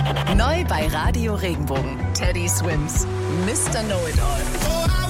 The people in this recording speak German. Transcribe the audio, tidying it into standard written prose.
Neu bei Radio Regenbogen. Teddy Swims, Mr. Know-It-All.